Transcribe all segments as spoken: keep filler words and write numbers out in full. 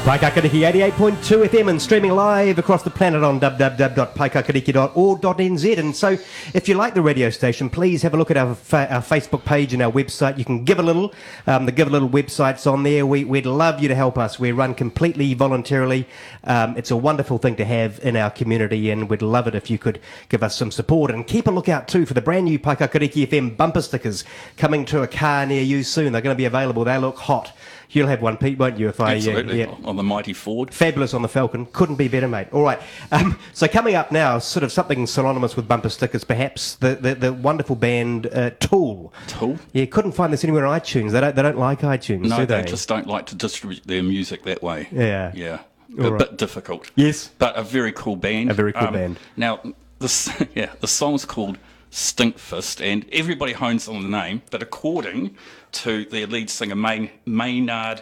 Paikakariki eighty-eight point two F M and streaming live across the planet on w w w dot paikakariki dot org dot n z. And so if you like the radio station, please have a look at our, fa- our Facebook page and our website. You can give a little. Um, the Give a Little website's on there. We, we'd love you to help us. We're run completely voluntarily. Um, it's a wonderful thing to have in our community, and we'd love it if you could give us some support. And keep a lookout too for the brand new Paikakariki F M bumper stickers coming to a car near you soon. They're going to be available. They look hot. You'll have one, Pete, won't you? If I, Absolutely, uh, yeah. On the mighty Ford. Fabulous on the Falcon. Couldn't be better, mate. All right. Um, so coming up now, sort of something synonymous with bumper stickers, perhaps, the, the, the wonderful band uh, Tool. Tool? Yeah, couldn't find this anywhere on iTunes. They don't, they don't like iTunes, No, do they? they? just don't like to distribute their music that way. Yeah. Yeah. All A right. bit difficult. Yes. But a very cool band. A very cool Um, band. Now, this, yeah, the song's called Stinkfist, and everybody hones on the name, but according to their lead singer, May, Maynard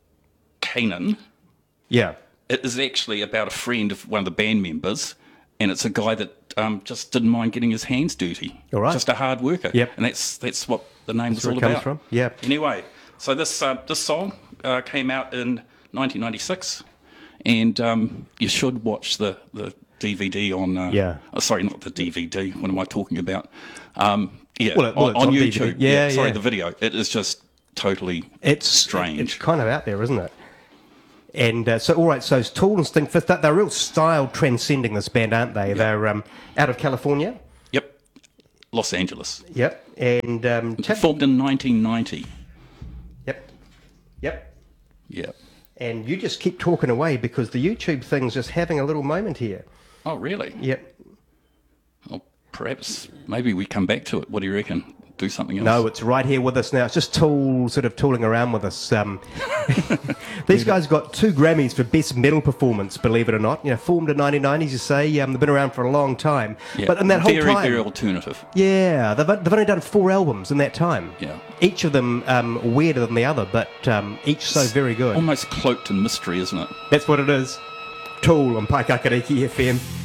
Keenan, Yeah. it is actually about a friend of one of the band members, and it's a guy that um, just didn't mind getting his hands dirty. All right. Just a hard worker. Yep. And that's that's what the name That's is where all it comes about. from. Yep. Anyway, so this uh, this song uh, came out in nineteen ninety-six, and um, you should watch the, the D V D on... Uh, Yeah. oh, sorry, not the D V D. What am I talking about? Um, yeah, Well, it- well, on, it's on on D V D. YouTube. Yeah, Sorry, yeah. the video. It is just totally It's strange. It's kind of out there, isn't it? And uh, so, all right, so it's Tool and Stinkfist, they're, they're real style transcending, this band, aren't they? They're um, out of California. Yep. Los Angeles. Yep. And um, tell- Formed in nineteen ninety. Yep. Yep. Yeah. And you just keep talking away because the YouTube thing's just having a little moment here. Oh, really? Yep. Well, perhaps, maybe we come back to it. What do you reckon? Do something else? No, it's right here with us now. It's just Tool sort of tooling around with us. Um, these guys got two Grammys for Best Metal Performance, believe it or not. You know, formed in nineteen nineties, you say. Um, they've been around for a long time. Yeah. But in that whole very, time... very alternative. Yeah, they've, they've only done four albums in that time. Yeah. Each of them um, weirder than the other, but um, each so very good. Almost cloaked in mystery, isn't it? That's what it is. Tool on Paikakariki F M.